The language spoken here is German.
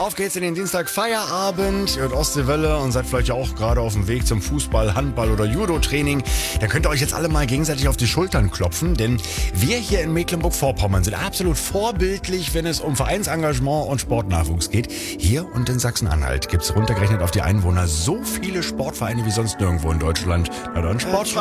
Auf geht's in den Dienstag Feierabend. Ihr hört Ostseewelle und seid vielleicht auch gerade auf dem Weg zum Fußball, Handball oder Judo-Training. Dann könnt ihr euch jetzt alle mal gegenseitig auf die Schultern klopfen, denn wir hier in Mecklenburg-Vorpommern sind absolut vorbildlich, wenn es um Vereinsengagement und Sportnachwuchs geht. Hier und in Sachsen-Anhalt gibt's runtergerechnet auf die Einwohner so viele Sportvereine wie sonst nirgendwo in Deutschland. Na dann Sport.